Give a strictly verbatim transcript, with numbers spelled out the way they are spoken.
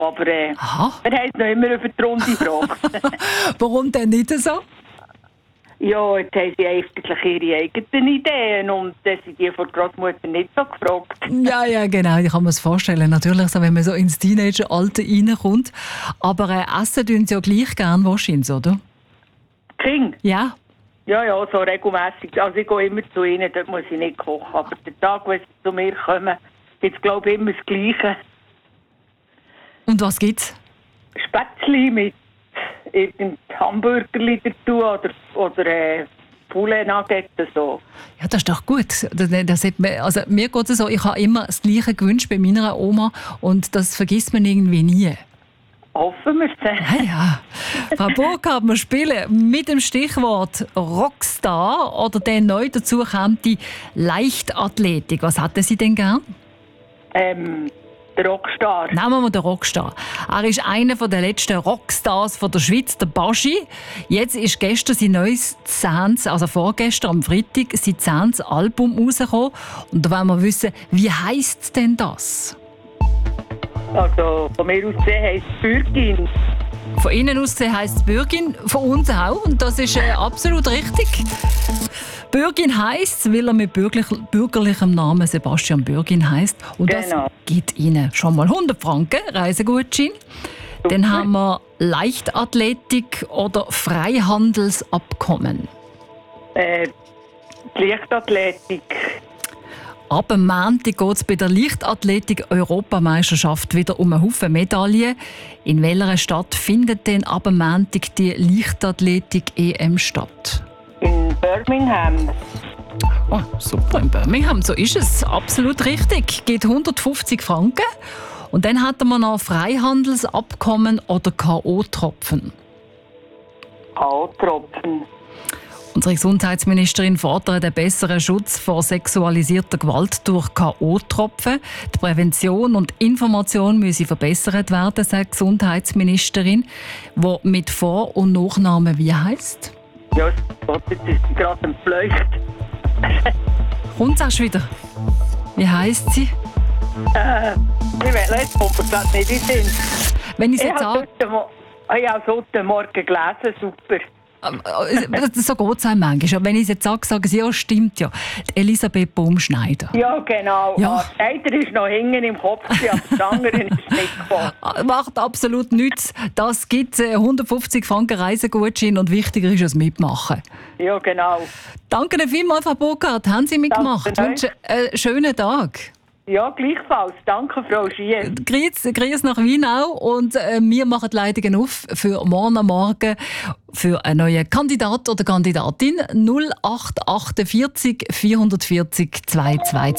Aber äh, Aha. wir haben es noch immer über die Runde gefragt. Warum denn nicht so? Ja, jetzt haben sie eigentlich ihre eigenen Ideen und das sind die von der Großmutter nicht so gefragt. Ja, ja, genau, ich kann mir das vorstellen. Natürlich, so, wenn man so ins Teenageralter reinkommt. Aber äh, essen tun sie ja gleich gern wahrscheinlich, oder? King? Ja. Ja, ja, so regelmässig. Also ich gehe immer zu ihnen, dort muss ich nicht kochen. Aber den Tag, wo sie zu mir kommen, gibt es, glaube ich, immer das Gleiche. Und was gibt's? Spätzli mit irgendeinem Hamburgerli dazu oder, oder äh, Poulet-Nugget so. Ja, das ist doch gut. Das, das hat mir, also mir geht es so, ich habe immer das Gleiche gewünscht bei meiner Oma und das vergisst man irgendwie nie. Hoffen wir es. Ja, ja. Frau Burkhardt, wir spielen mit dem Stichwort Rockstar oder der neu dazu kommt die Leichtathletik. Was hätten Sie denn gern? Ähm, der Rockstar. Nehmen wir den Rockstar. Er ist einer der letzten Rockstars von der Schweiz, der Baschi. Jetzt ist gestern sein neues zehntes, also vorgestern am Freitag, sein zehntes Album rausgekommen. Und da wollen wir wissen, wie heisst denn das? Also von mir aus gesehen heisst es Bürgin. Von innen aus gesehen heisst es Bürgin, von uns auch. Und das ist äh, absolut richtig. Bürgin heisst es, weil er mit bürgerlich, bürgerlichem Namen Sebastian Bürgin heisst. Und Genau. das gibt Ihnen schon mal hundert Franken Reisegutschein. Dann haben wir Leichtathletik oder Freihandelsabkommen. Äh, die Leichtathletik. Ab dem Montag geht es bei der Leichtathletik-Europameisterschaft wieder um einen Haufen Medaillen. In welcher Stadt findet denn ab dem Montag die Leichtathletik-E M statt? In Birmingham. Oh, super, in Birmingham, so ist es. Absolut richtig. Geht hundertfünfzig Franken. Und dann hätten wir noch Freihandelsabkommen oder K O-Tropfen. K O-Tropfen. Unsere Gesundheitsministerin fordert einen besseren Schutz vor sexualisierter Gewalt durch K O-Tropfen. Die Prävention und Information müssen verbessert werden, sagt die Gesundheitsministerin, die mit Vor- und Nachnamen wie heisst? Ja, jetzt ist sie gerade entfleucht. Kommt es wieder? Wie heisst sie? Äh, ich weiß nicht, ob wir das nicht in den Sinn. Wenn ich Ich jetzt habe sage... heute, Mo- ich habe heute Morgen gelesen, super. So geht es einem manchmal. Wenn ich es jetzt sage, sagen sie, ja, stimmt ja. Die Elisabeth Baumschneider. Ja, genau. Ja. Ah, Einer ist noch hinten im Kopf, aber der andere ist nicht gekommen. Macht absolut nichts. Das gibt äh, hundertfünfzig Franken Reisegutschein und wichtiger ist es mitmachen. Ja, genau. Danke Ihnen vielmals, Frau Burkhardt. Haben Sie mitgemacht? Ich Danke wünsche einen schönen Tag. Ja, gleichfalls. Danke, Frau Schier. Grüß, grüß nach Wienau und äh, wir machen die Leitungen auf für morgen am Morgen für einen neuen Kandidat oder Kandidatin null acht achtundvierzig vierhundertvierzig zweihundertzweiundzwanzig.